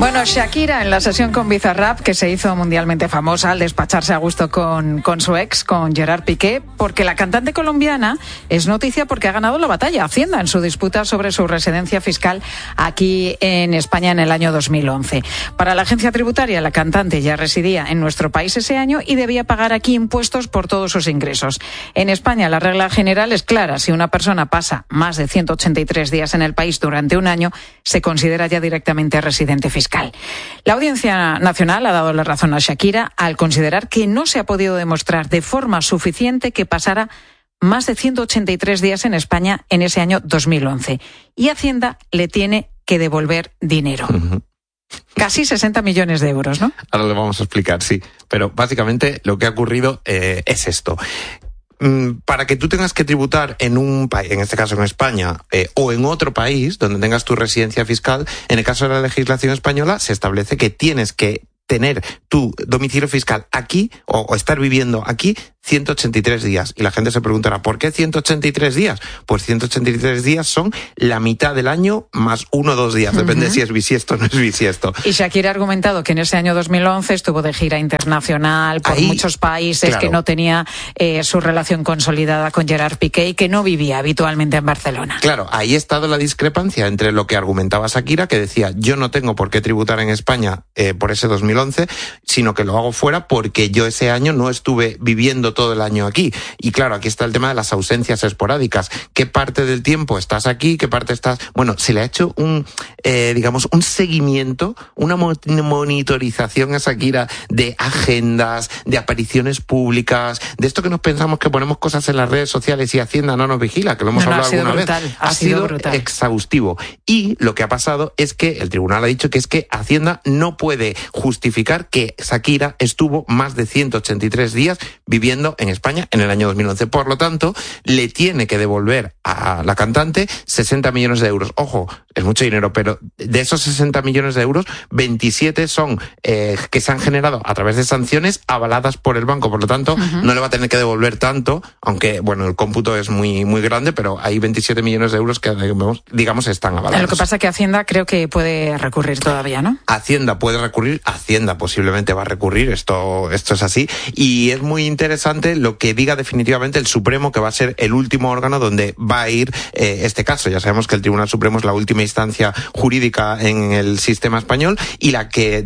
Bueno, Shakira en la sesión con Bizarrap, que se hizo mundialmente famosa al despacharse a gusto con su ex, con Gerard Piqué, porque la cantante colombiana es noticia porque ha ganado la batalla Hacienda en su disputa sobre su residencia fiscal aquí en España en el año 2011. Para la agencia tributaria, la cantante ya residía en nuestro país ese año y debía pagar aquí impuestos por todos sus ingresos. En España la regla general es clara: si una persona pasa más de 183 días en el país durante un año, se considera ya directamente residente fiscal. La Audiencia Nacional ha dado la razón a Shakira al considerar que no se ha podido demostrar de forma suficiente que pasara más de 183 días en España en ese año 2011. Y Hacienda le tiene que devolver dinero. Casi 60 millones de euros, ¿no? Ahora lo vamos a explicar, sí. Pero básicamente lo que ha ocurrido es esto. Para que tú tengas que tributar en un país, en este caso en España, o en otro país donde tengas tu residencia fiscal, en el caso de la legislación española se establece que tienes que tener tu domicilio fiscal aquí o estar viviendo aquí 183 días. Y la gente se preguntará, ¿por qué 183 días? Pues 183 días son la mitad del año más 1 o 2 días. Depende si es bisiesto o no es bisiesto. Y Shakira ha argumentado que en ese año 2011 estuvo de gira internacional por muchos países, claro, que no tenía su relación consolidada con Gerard Piqué y que no vivía habitualmente en Barcelona. Claro, ahí ha estado la discrepancia entre lo que argumentaba Shakira, que decía, yo no tengo por qué tributar en España por ese 2011, sino que lo hago fuera porque yo ese año no estuve viviendo todo el año aquí. Y claro, aquí está el tema de las ausencias esporádicas. ¿Qué parte del tiempo estás aquí? ¿Qué parte estás...? Bueno, se le ha hecho un seguimiento, una monitorización a Shakira de agendas, de apariciones públicas, de esto que nos pensamos que ponemos cosas en las redes sociales y Hacienda no nos vigila, que lo hemos hablado alguna vez. Ha sido brutal. Exhaustivo. Y lo que ha pasado es que el tribunal ha dicho que es que Hacienda no puede justificar que Shakira estuvo más de 183 días viviendo en España en el año 2011. Por lo tanto, le tiene que devolver a la cantante 60 millones de euros. Ojo, es mucho dinero, pero de esos 60 millones de euros, 27 son que se han generado a través de sanciones avaladas por el banco. Por lo tanto, no le va a tener que devolver tanto, aunque, bueno, el cómputo es muy, muy grande, pero hay 27 millones de euros que, digamos, están avalados. Lo que pasa es que Hacienda creo que puede recurrir todavía, ¿no? Hacienda puede recurrir, Hacienda posiblemente va a recurrir, esto es así, y es muy interesante lo que diga definitivamente el Supremo, que va a ser el último órgano donde va a ir este caso. Ya sabemos que el Tribunal Supremo es la última instancia jurídica en el sistema español y la que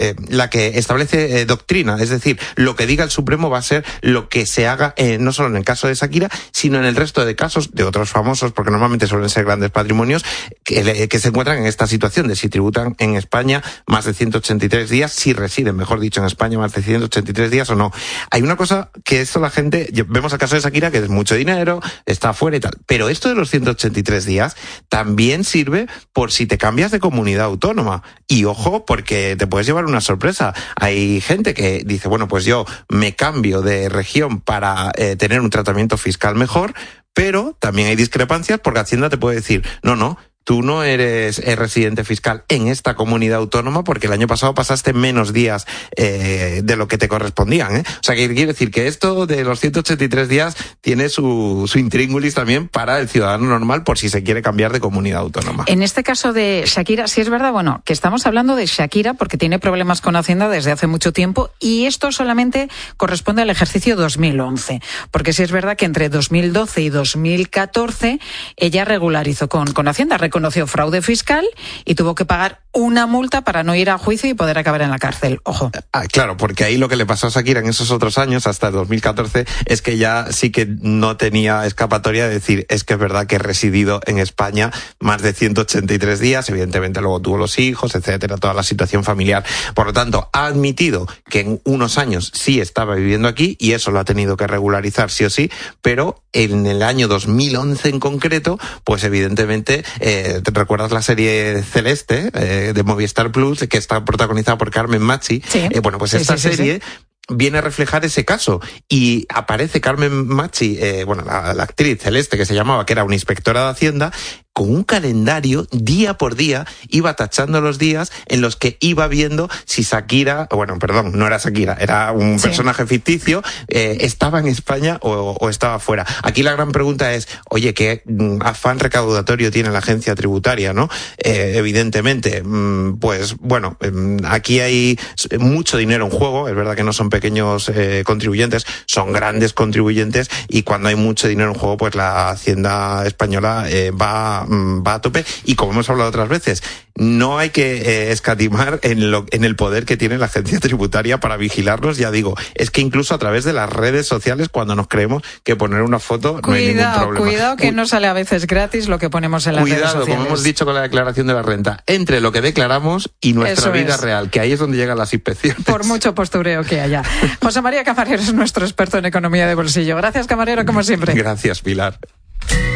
establece doctrina, es decir, lo que diga el Supremo va a ser lo que se haga no solo en el caso de Shakira, sino en el resto de casos de otros famosos, porque normalmente suelen ser grandes patrimonios que se encuentran en esta situación de si tributan en España más de 183 días, si residen, mejor dicho, en España más de 183 días o no. Hay una cosa que esto la gente, vemos el caso de Shakira, que es mucho dinero, está afuera y tal, pero esto de los 183 días también sirve por si te cambias de comunidad autónoma. Y ojo, porque te puedes llevar una sorpresa. Hay gente que dice, bueno, pues yo me cambio de región para tener un tratamiento fiscal mejor, pero también hay discrepancias porque Hacienda te puede decir, no, tú no eres residente fiscal en esta comunidad autónoma porque el año pasado pasaste menos días de lo que te correspondían, ¿eh? O sea, que quiere decir que esto de los 183 días tiene su intríngulis también para el ciudadano normal por si se quiere cambiar de comunidad autónoma. En este caso de Shakira, sí es verdad, bueno, que estamos hablando de Shakira porque tiene problemas con Hacienda desde hace mucho tiempo y esto solamente corresponde al ejercicio 2011, porque sí es verdad que entre 2012 y 2014 ella regularizó con Hacienda, reconoció fraude fiscal y tuvo que pagar una multa para no ir a juicio y poder acabar en la cárcel. Ojo. Claro, porque ahí lo que le pasó a Shakira en esos otros años, hasta el 2014, es que ya sí que no tenía escapatoria de decir, es que es verdad que he residido en España más de 183 días, evidentemente luego tuvo los hijos, etcétera, toda la situación familiar. Por lo tanto, ha admitido que en unos años sí estaba viviendo aquí y eso lo ha tenido que regularizar sí o sí, pero en el año 2011 en concreto, pues evidentemente, ¿te recuerdas la serie Celeste de Movistar Plus, que está protagonizada por Carmen Machi? Sí. Bueno, pues esta serie viene a reflejar ese caso y aparece Carmen Machi, la actriz Celeste que se llamaba, que era una inspectora de Hacienda, con un calendario día por día, iba tachando los días en los que iba viendo si Shakira, bueno, perdón, no era Shakira, era un personaje ficticio, estaba en España o estaba fuera. Aquí la gran pregunta es, oye, ¿qué afán recaudatorio tiene la agencia tributaria, no? Evidentemente, pues bueno, aquí hay mucho dinero en juego, es verdad que no son pequeños contribuyentes, son grandes contribuyentes, y cuando hay mucho dinero en juego, pues la Hacienda española va a tope, y como hemos hablado otras veces, no hay que escatimar en el poder que tiene la agencia tributaria para vigilarnos. Ya digo, es que incluso a través de las redes sociales, cuando nos creemos que poner una foto no hay ningún problema. Cuidado que no sale a veces gratis lo que ponemos en las redes sociales. Cuidado, como hemos dicho con la declaración de la renta, entre lo que declaramos y nuestra vida real, que ahí es donde llegan las inspecciones. Por mucho postureo que haya. José María Camarero es nuestro experto en economía de bolsillo. Gracias, Camarero, como siempre. Gracias, Pilar.